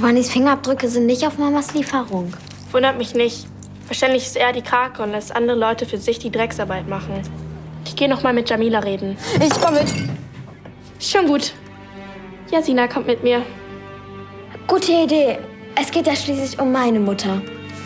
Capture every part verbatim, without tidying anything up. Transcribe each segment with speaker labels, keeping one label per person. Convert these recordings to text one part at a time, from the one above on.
Speaker 1: Giovannis Fingerabdrücke sind nicht auf Mamas Lieferung.
Speaker 2: Wundert mich nicht. Wahrscheinlich ist er die Krake und lässt andere Leute für sich die Drecksarbeit machen. Ich gehe noch mal mit Jamila reden.
Speaker 3: Ich komm mit.
Speaker 2: Schon gut. Jasina kommt mit mir.
Speaker 1: Gute Idee. Es geht ja schließlich um meine Mutter.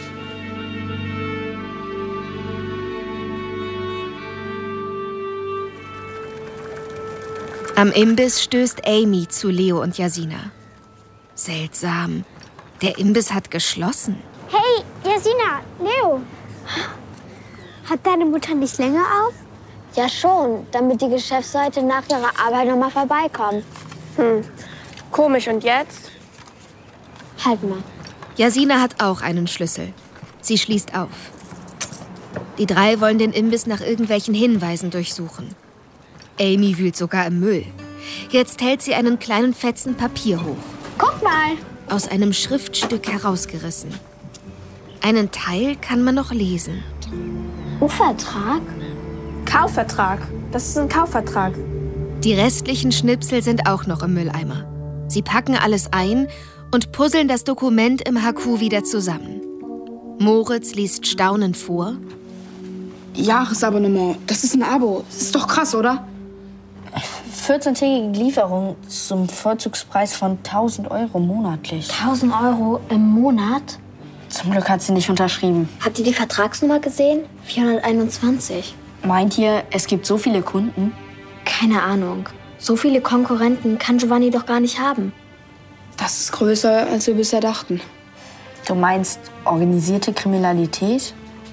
Speaker 4: Am Imbiss stößt Amy zu Leo und Jasina. Seltsam. Der Imbiss hat geschlossen.
Speaker 5: Hey, Jasina, Leo. Hat deine Mutter nicht länger auf?
Speaker 1: Ja schon, damit die Geschäftsleute nach ihrer Arbeit noch mal vorbeikommen.
Speaker 2: Hm, komisch. Und jetzt?
Speaker 1: Halt mal.
Speaker 4: Jasina hat auch einen Schlüssel. Sie schließt auf. Die drei wollen den Imbiss nach irgendwelchen Hinweisen durchsuchen. Amy wühlt sogar im Müll. Jetzt hält sie einen kleinen Fetzen Papier hoch.
Speaker 5: Guck mal.
Speaker 4: Aus einem Schriftstück herausgerissen. Einen Teil kann man noch lesen.
Speaker 1: Vertrag?
Speaker 2: Kaufvertrag. Das ist ein Kaufvertrag.
Speaker 4: Die restlichen Schnipsel sind auch noch im Mülleimer. Sie packen alles ein und puzzeln das Dokument im Haku wieder zusammen. Moritz liest staunend vor.
Speaker 3: Jahresabonnement, das ist ein Abo. Das ist doch krass, oder?
Speaker 6: vierzehntägige Lieferung zum Vorzugspreis von tausend Euro monatlich.
Speaker 1: tausend Euro im Monat?
Speaker 6: Zum Glück hat sie nicht unterschrieben.
Speaker 1: Habt ihr die Vertragsnummer gesehen? vierhunderteinundzwanzig.
Speaker 6: Meint ihr, es gibt so viele Kunden?
Speaker 1: Keine Ahnung. So viele Konkurrenten kann Giovanni doch gar nicht haben.
Speaker 3: Das ist größer, als wir bisher dachten.
Speaker 6: Du meinst organisierte Kriminalität?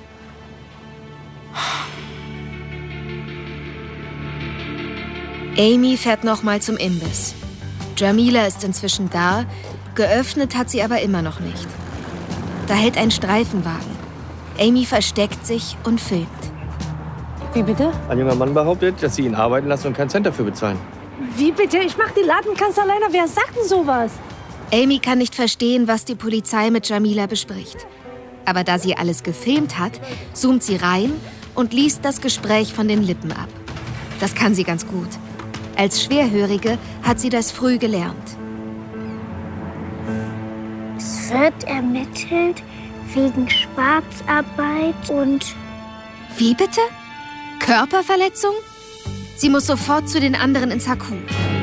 Speaker 4: Amy fährt nochmal zum Imbiss. Jamila ist inzwischen da, geöffnet hat sie aber immer noch nicht. Da hält ein Streifenwagen. Amy versteckt sich und filmt.
Speaker 7: Wie bitte?
Speaker 8: Ein junger Mann behauptet, dass sie ihn arbeiten lassen und keinen Cent dafür bezahlen.
Speaker 7: Wie bitte? Ich mach die Laden ganz alleine. Wer sagt denn sowas?
Speaker 4: Amy kann nicht verstehen, was die Polizei mit Jamila bespricht. Aber da sie alles gefilmt hat, zoomt sie rein und liest das Gespräch von den Lippen ab. Das kann sie ganz gut. Als Schwerhörige hat sie das früh gelernt.
Speaker 5: Es wird ermittelt wegen Schwarzarbeit und...
Speaker 4: Wie bitte? Körperverletzung? Sie muss sofort zu den anderen ins Haku.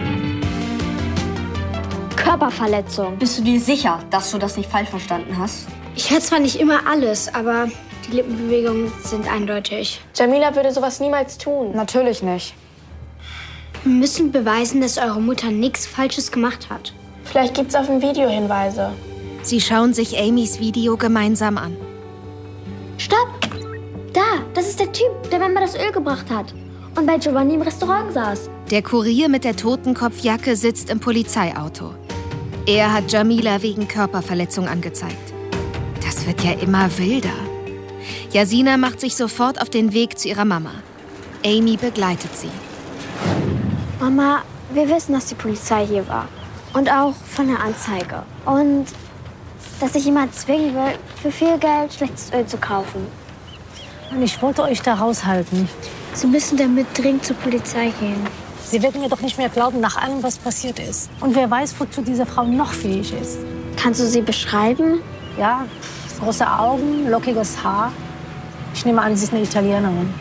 Speaker 1: Körperverletzung.
Speaker 6: Bist du dir sicher, dass du das nicht falsch verstanden hast?
Speaker 1: Ich höre zwar nicht immer alles, aber die Lippenbewegungen sind eindeutig.
Speaker 2: Jamila würde sowas niemals tun.
Speaker 3: Natürlich nicht.
Speaker 1: Wir müssen beweisen, dass eure Mutter nichts Falsches gemacht hat.
Speaker 2: Vielleicht gibt's auf dem Video Hinweise.
Speaker 4: Sie schauen sich Amys Video gemeinsam an.
Speaker 1: Stopp! Da, das ist der Typ, der Mama das Öl gebracht hat und bei Giovanni im Restaurant saß.
Speaker 4: Der Kurier mit der Totenkopfjacke sitzt im Polizeiauto. Er hat Jamila wegen Körperverletzung angezeigt. Das wird ja immer wilder. Jasina macht sich sofort auf den Weg zu ihrer Mama. Amy begleitet sie.
Speaker 1: Mama, wir wissen, dass die Polizei hier war. Und auch von der Anzeige. Und dass sich jemand zwingen will, für viel Geld schlechtes Öl zu kaufen.
Speaker 7: Und ich wollte euch da raushalten.
Speaker 1: Sie müssen damit dringend zur Polizei gehen.
Speaker 7: Sie werden mir doch nicht mehr glauben, nach allem, was passiert ist. Und wer weiß, wozu diese Frau noch fähig ist.
Speaker 1: Kannst du sie beschreiben?
Speaker 7: Ja, große Augen, lockiges Haar. Ich nehme an, sie ist eine Italienerin.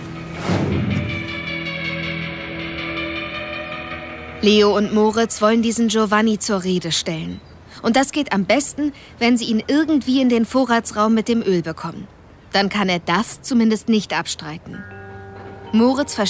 Speaker 4: Leo und Moritz wollen diesen Giovanni zur Rede stellen. Und das geht am besten, wenn sie ihn irgendwie in den Vorratsraum mit dem Öl bekommen. Dann kann er das zumindest nicht abstreiten. Moritz